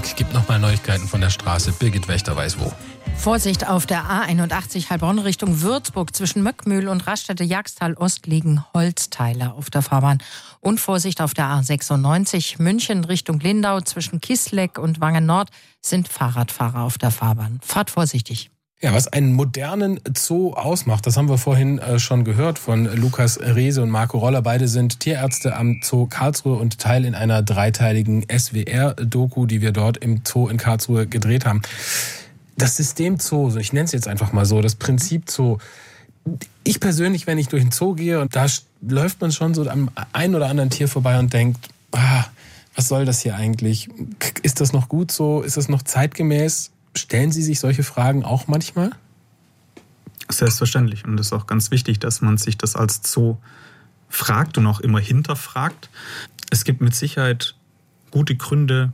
Musik. Gibt nochmal Neuigkeiten von der Straße. Birgit Wächter weiß wo. Vorsicht auf der A81 Heilbronn Richtung Würzburg. Zwischen Möckmühl und Raststätte-Jagsthal-Ost liegen Holzteile auf der Fahrbahn. Und Vorsicht auf der A96 München Richtung Lindau. Zwischen Kisleck und Wangen Nord sind Fahrradfahrer auf der Fahrbahn. Fahrt vorsichtig. Ja, was einen modernen Zoo ausmacht, das haben wir vorhin schon gehört von Lukas Rehse und Marco Roller. Beide sind Tierärzte am Zoo Karlsruhe und Teil in einer dreiteiligen SWR-Doku, die wir dort im Zoo in Karlsruhe gedreht haben. Das System Zoo, ich nenne es jetzt einfach mal so, das Prinzip Zoo. Ich persönlich, wenn ich durch den Zoo gehe, und da läuft man schon so am einen oder anderen Tier vorbei und denkt, was soll das hier eigentlich? Ist das noch gut so? Ist das noch zeitgemäß? Stellen Sie sich solche Fragen auch manchmal? Selbstverständlich. Und es ist auch ganz wichtig, dass man sich das als Zoo fragt und auch immer hinterfragt. Es gibt mit Sicherheit gute Gründe,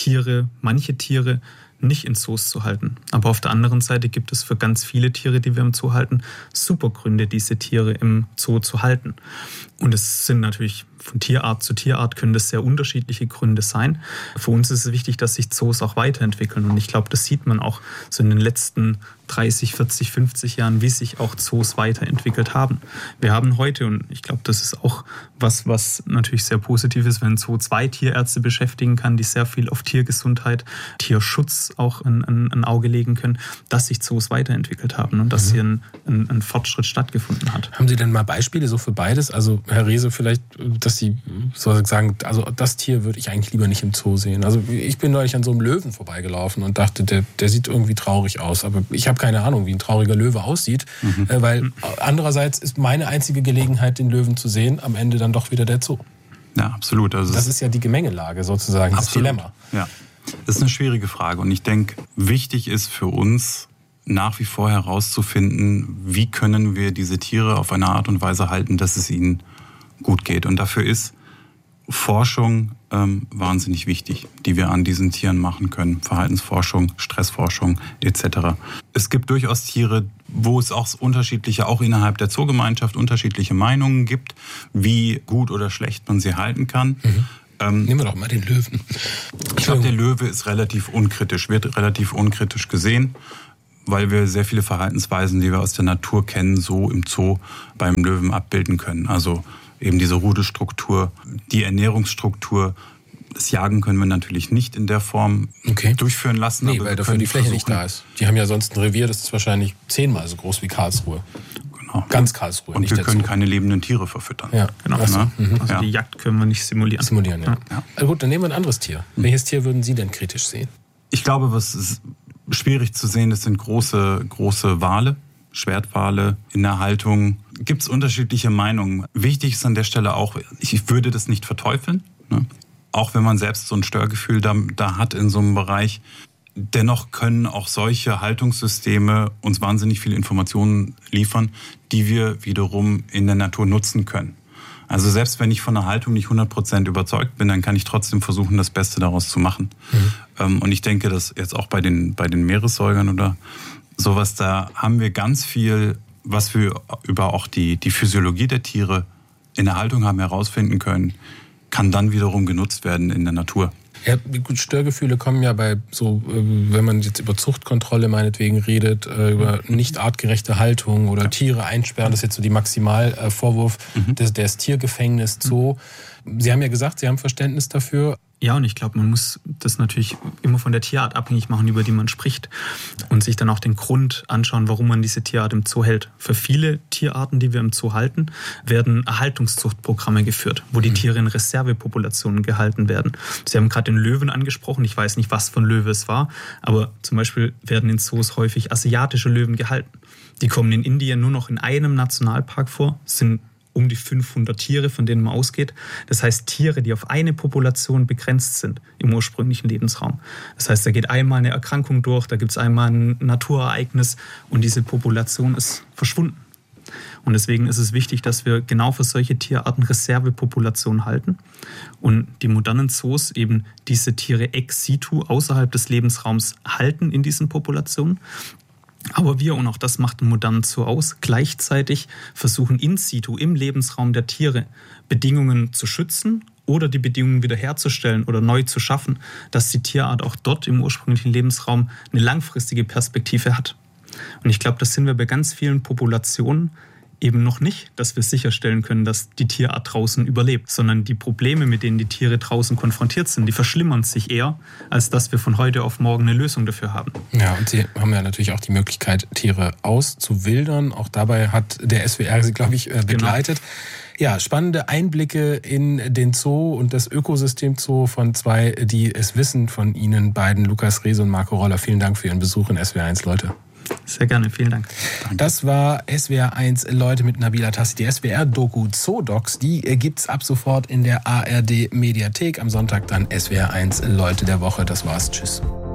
manche Tiere nicht in Zoos zu halten. Aber auf der anderen Seite gibt es für ganz viele Tiere, die wir im Zoo halten, super Gründe, diese Tiere im Zoo zu halten. Und es sind natürlich von Tierart zu Tierart können das sehr unterschiedliche Gründe sein. Für uns ist es wichtig, dass sich Zoos auch weiterentwickeln. Und ich glaube, das sieht man auch so in den letzten 30, 40, 50 Jahren, wie sich auch Zoos weiterentwickelt haben. Wir haben heute, und ich glaube, das ist auch was natürlich sehr positiv ist, wenn ein Zoo 2 Tierärzte beschäftigen kann, die sehr viel auf Tiergesundheit, Tierschutz auch ein Auge legen können, dass sich Zoos weiterentwickelt haben und dass hier ein Fortschritt stattgefunden hat. Haben Sie denn mal Beispiele so für beides? Also Herr Rehse, vielleicht, dass Sie so sagen, also das Tier würde ich eigentlich lieber nicht im Zoo sehen. Also ich bin neulich an so einem Löwen vorbeigelaufen und dachte, der sieht irgendwie traurig aus. Aber ich habe keine Ahnung, wie ein trauriger Löwe aussieht. Weil andererseits ist meine einzige Gelegenheit, den Löwen zu sehen, am Ende dann doch wieder der Zoo. Ja, absolut. Also das ist ja die Gemengelage sozusagen, das Dilemma. Ja, das ist eine schwierige Frage. Und ich denke, wichtig ist für uns, nach wie vor herauszufinden, wie können wir diese Tiere auf eine Art und Weise halten, dass es ihnen gut geht. Und dafür ist Forschung wahnsinnig wichtig, die wir an diesen Tieren machen können. Verhaltensforschung, Stressforschung etc. Es gibt durchaus Tiere, wo es auch unterschiedliche, auch innerhalb der Zoogemeinschaft, unterschiedliche Meinungen gibt, wie gut oder schlecht man sie halten kann. Nehmen wir doch mal den Löwen. Ich glaube, der Löwe ist relativ unkritisch, wird relativ unkritisch gesehen, weil wir sehr viele Verhaltensweisen, die wir aus der Natur kennen, so im Zoo beim Löwen abbilden können. Also eben diese Rudelstruktur, die Ernährungsstruktur. Das Jagen können wir natürlich nicht in der Form durchführen lassen. Nee, weil dafür die Fläche nicht da ist. Die haben ja sonst ein Revier, das ist wahrscheinlich 10-mal so groß wie Karlsruhe. Genau. Ganz Karlsruhe. Und wir können keine lebenden Tiere verfüttern. Ja, genau. Also die Jagd können wir nicht simulieren. Ja. Also gut, dann nehmen wir ein anderes Tier. Welches Tier würden Sie denn kritisch sehen? Ich glaube, was ist schwierig zu sehen, das sind große Wale. Schwertwale in der Haltung. Gibt es unterschiedliche Meinungen. Wichtig ist an der Stelle auch, ich würde das nicht verteufeln, ne? Auch wenn man selbst so ein Störgefühl da hat in so einem Bereich. Dennoch können auch solche Haltungssysteme uns wahnsinnig viele Informationen liefern, die wir wiederum in der Natur nutzen können. Also selbst wenn ich von der Haltung nicht 100% überzeugt bin, dann kann ich trotzdem versuchen, das Beste daraus zu machen. Und ich denke, dass jetzt auch bei den Meeressäugern oder sowas, da haben wir ganz viel, was wir über auch die Physiologie der Tiere in der Haltung haben herausfinden können, kann dann wiederum genutzt werden in der Natur. Ja, gut, Störgefühle kommen ja bei so, wenn man jetzt über Zuchtkontrolle meinetwegen redet, über nicht artgerechte Haltung oder Tiere einsperren, das ist jetzt so die Maximalvorwurf des Tiergefängnis Zoo. Sie haben ja gesagt, Sie haben Verständnis dafür. Ja, und ich glaube, man muss das natürlich immer von der Tierart abhängig machen, über die man spricht und sich dann auch den Grund anschauen, warum man diese Tierart im Zoo hält. Für viele Tierarten, die wir im Zoo halten, werden Erhaltungszuchtprogramme geführt, wo die Tiere in Reservepopulationen gehalten werden. Sie haben gerade den Löwen angesprochen, ich weiß nicht, was für ein Löwe es war, aber zum Beispiel werden in Zoos häufig asiatische Löwen gehalten. Die kommen in Indien nur noch in einem Nationalpark vor, sind um die 500 Tiere, von denen man ausgeht. Das heißt, Tiere, die auf eine Population begrenzt sind im ursprünglichen Lebensraum. Das heißt, da geht einmal eine Erkrankung durch, da gibt es einmal ein Naturereignis und diese Population ist verschwunden. Und deswegen ist es wichtig, dass wir genau für solche Tierarten Reservepopulationen halten und die modernen Zoos eben diese Tiere ex situ außerhalb des Lebensraums halten in diesen Populationen. Aber wir, und auch das macht einen modernen Zoo aus, gleichzeitig versuchen in situ im Lebensraum der Tiere Bedingungen zu schützen oder die Bedingungen wiederherzustellen oder neu zu schaffen, dass die Tierart auch dort im ursprünglichen Lebensraum eine langfristige Perspektive hat. Und ich glaube, das sind wir bei ganz vielen Populationen eben noch nicht, dass wir sicherstellen können, dass die Tierart draußen überlebt, sondern die Probleme, mit denen die Tiere draußen konfrontiert sind, die verschlimmern sich eher, als dass wir von heute auf morgen eine Lösung dafür haben. Ja, und Sie haben ja natürlich auch die Möglichkeit, Tiere auszuwildern. Auch dabei hat der SWR Sie, glaube ich, begleitet. Genau. Ja, spannende Einblicke in den Zoo und das Ökosystem Zoo von zwei, die es wissen, von Ihnen beiden, Lukas Rehse und Marco Roller. Vielen Dank für Ihren Besuch in SWR1, Leute. Sehr gerne, vielen Dank. Das war SWR1 Leute mit Nabila Tassi. Die SWR-Doku Zoodocs, die gibt's ab sofort in der ARD-Mediathek. Am Sonntag dann SWR1 Leute der Woche. Das war's. Tschüss.